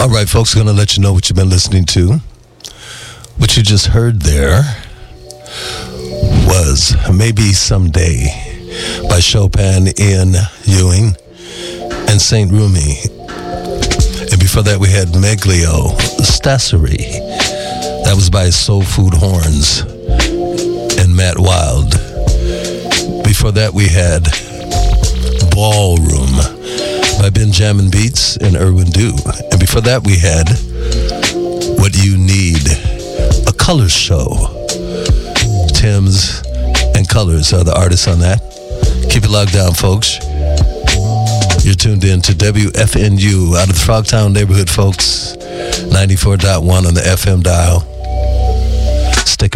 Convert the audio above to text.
All right, folks, going to let you know what you've been listening to. What you just heard there was Maybe Someday by Chopin, Ian Ewing, and Saint Rumi. And before that, we had Meglio, Stassery. That was by Soul Food Horns and Matt Wild. Before that, we had Ballroom by Benjamin Beats and Erwin Dew. And before that, we had What You Need, a Colors show. Tim's and Colors are the artists on that. Keep it locked down, folks. You're tuned in to WFNU out of the Frogtown neighborhood, folks. 94.1 on the FM dial. Stick